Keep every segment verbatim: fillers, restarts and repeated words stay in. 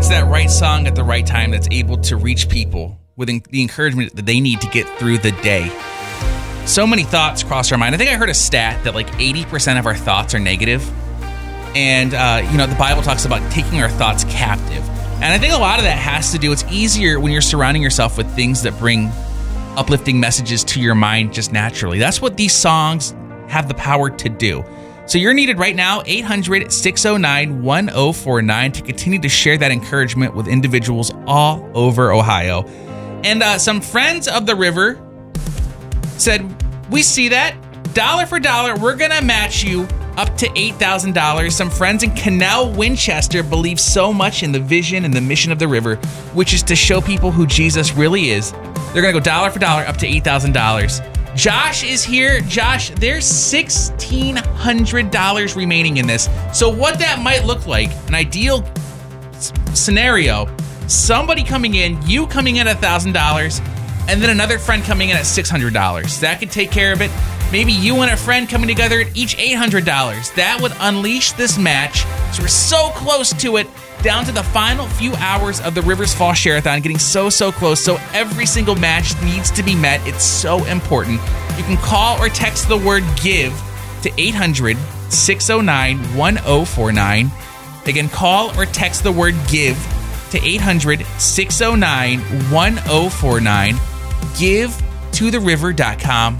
It's that right song at the right time that's able to reach people with the encouragement that they need to get through the day. So many thoughts cross our mind. I think I heard a stat that like eighty percent of our thoughts are negative. And, uh, you know, the Bible talks about taking our thoughts captive. And I think a lot of that has to do, it's easier when you're surrounding yourself with things that bring uplifting messages to your mind just naturally. That's what these songs have the power to do. So you're needed right now, eight hundred, six oh nine, one oh four nine, to continue to share that encouragement with individuals all over Ohio. And uh, some friends of the river said, we see that. Dollar for dollar, we're going to match you up to eight thousand dollars. Some friends in Canal, Winchester believe so much in the vision and the mission of the river, which is to show people who Jesus really is. They're going to go dollar for dollar up to eight thousand dollars. Josh is here. Josh, there's sixteen hundred dollars remaining in this. So what that might look like, an ideal s- scenario, somebody coming in, you coming in at one thousand dollars, and then another friend coming in at six hundred dollars. That could take care of it. Maybe you and a friend coming together at each eight hundred dollars. That would unleash this match. So we're so close to it, down to the final few hours of the Rivers Fall Share-a-thon, getting so, so close. So every single match needs to be met. It's so important. You can call or text the word GIVE to eight hundred, six oh nine, one oh four nine. Again, call or text the word GIVE to eight hundred, six oh nine, one oh four nine. give to the river dot com.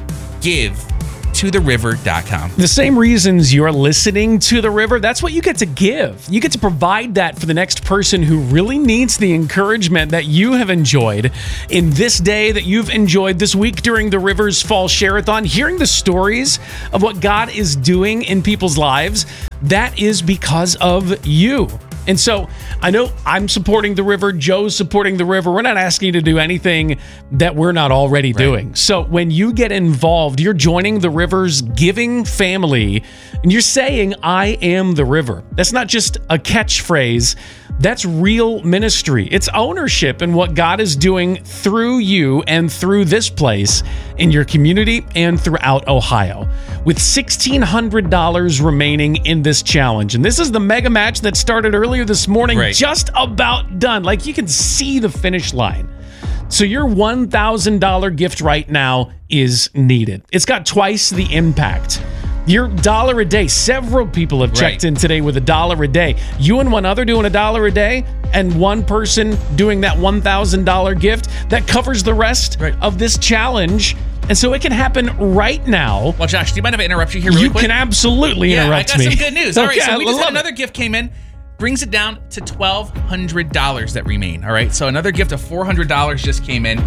give to the river dot com. The same reasons you're listening to The River, that's what you get to give. You get to provide that for the next person who really needs the encouragement that you have enjoyed in this day, that you've enjoyed this week during the Rivers Fall Share-a-thon. Hearing the stories of what God is doing in people's lives, that is because of you. And so I know I'm supporting the River. Joe's supporting the River. We're not asking you to do anything that we're not already right. doing. So when you get involved, you're joining the River's giving family, and you're saying, I am the River. That's not just a catchphrase. That's real ministry. It's ownership in what God is doing through you and through this place in your community and throughout Ohio. With sixteen hundred dollars remaining in this challenge. And this is the mega match that started earlier this morning, right. just about done. Like, you can see the finish line. So your one thousand dollars gift right now is needed. It's got twice the impact. Your dollar a day. Several people have checked right. in today with a dollar a day. You and one other doing a dollar a day, and one person doing that one thousand dollars gift, that covers the rest right. of this challenge. And so it can happen right now. Well, Josh, do you mind if I interrupt you here really you quick? You can absolutely yeah, interrupt me. me. I got some good news. All okay, right, so we I just had it. another gift came in. Brings it down to twelve hundred dollars that remain. All right, so another gift of four hundred dollars just came in.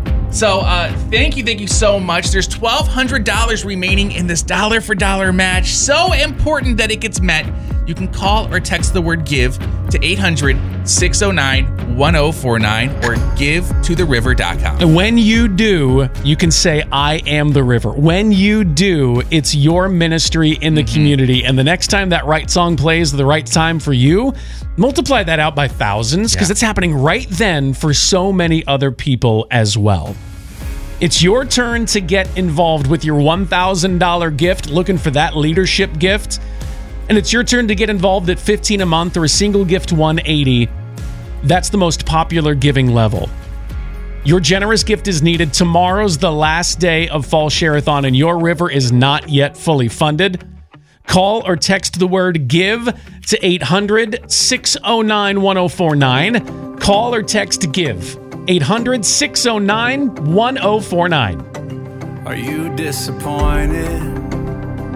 So uh, thank you, thank you so much. There's twelve hundred dollars remaining in this dollar for dollar match. So important that it gets met. You can call or text the word GIVE to eight hundred, six oh nine, one oh four nine or give to the river dot com. And when you do, you can say, I am the River. When you do, it's your ministry in the mm-hmm. community. And the next time that right song plays, the right time for you, multiply that out by thousands, because yeah. it's happening right then for so many other people as well. It's your turn to get involved with your one thousand dollars gift, looking for that leadership gift. And it's your turn to get involved at fifteen dollars a month or a single gift one hundred eighty dollars. That's the most popular giving level. Your generous gift is needed. Tomorrow's the last day of Fall Share-a-thon, and your River is not yet fully funded. Call or text the word GIVE to eight hundred, six oh nine, one oh four nine. Call or text GIVE, eight hundred, six oh nine, one oh four nine. Are you disappointed